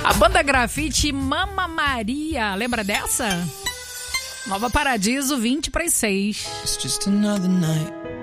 A banda Grafite Mama Maria, lembra dessa? Nova Paradiso, 5:20. It's just another night